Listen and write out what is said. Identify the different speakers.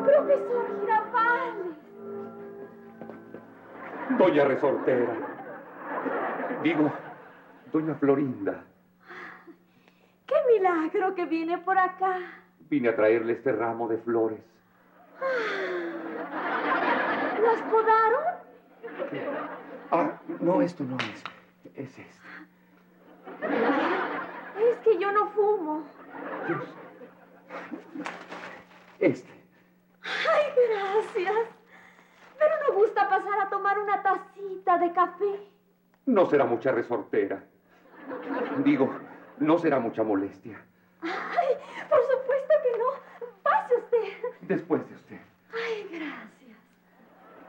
Speaker 1: Profesor Girafales.
Speaker 2: Doña Resortera. Digo, doña Florinda.
Speaker 1: ¡Qué milagro que viene por acá!
Speaker 2: Vine a traerle este ramo de flores.
Speaker 1: ¿Las podaron?
Speaker 2: ¿Qué? Ah, no, esto no es. Es este.
Speaker 1: Es que yo no fumo.
Speaker 2: Dios. Este.
Speaker 1: ¡Ay, gracias! Pero no gusta pasar a tomar una tacita de café.
Speaker 2: No será mucha resortera. Digo, no será mucha molestia.
Speaker 1: ¡Ay, por supuesto que no! ¡Pase usted!
Speaker 2: Después de